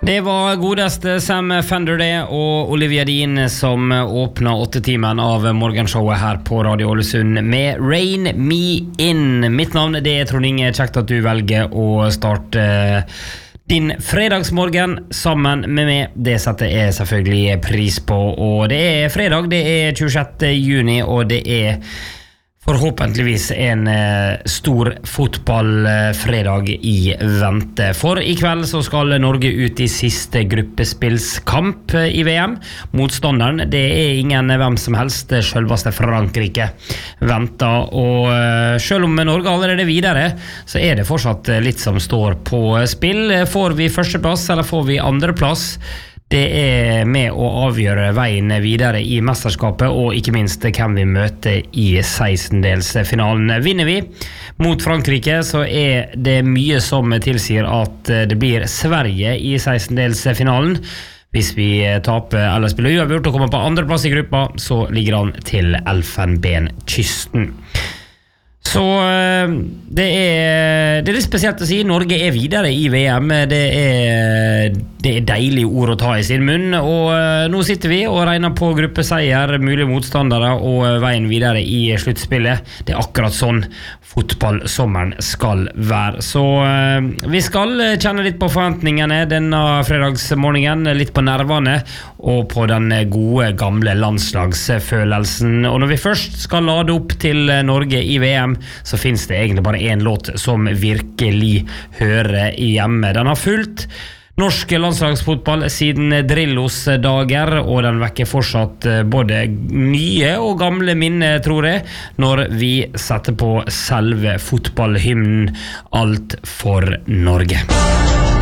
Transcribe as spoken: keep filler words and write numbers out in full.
Det var godeste Sam Fender det, og Olivia Dean som åpnet åttetimen av morgenshowet her på Radio Ålesund med Rain Me In. Mitt navn det er Trond Inge, kjekt at du velger å starte din fredagsmorgen sammen med meg. Det setter jeg selvfølgelig pris på, og det er fredag, det er tjuesjette juni, og det er forhåpentligvis en eh, stor fotballfredag i vente. For i kveld så skal Norge ut i siste gruppespillskamp i V M. Motstanderen, det er ingen hvem som helst, selveste Frankrike venter. Og eh, selv om Norge allerede er videre, så er det fortsatt litt som står på spill. Får vi førsteplass, eller får vi andreplass? Det er med å avgjøre veien videre i mesterskapet, og ikke minst hvem vi møter i sekstendelsfinalen. Vinner vi mot Frankrike, så er det mye som tilsier at det blir Sverige i sekstendelsfinalen. Hvis vi taper eller spiller uavgjort og kommer på andreplass i gruppa, så ligger han til Elfenbenkysten. Så det er, det er litt spesielt å si. Norge er videre i V M. Det er, det er deilige ord å ta i sin munn. Og nå sitter vi og regner på gruppeseier, mulige motstandere og veien videre i sluttspillet. Det er akkurat sånn fotballsommeren skal være. Så vi skal kjenne litt på forventningene denne fredagsmorgenen, litt på nervene og på den gode gamle landslagsfølelsen. Og når vi først skal lade opp til Norge i V M, så finnes det egentlig bare en låt som virkelig hører hjemme. Den har fulgt norsk landslagsfotball siden Drillos dager, og den vekker fortsatt både nye og gamle minner, tror jeg, når vi setter på selve fotballhymnen Alt for Norge.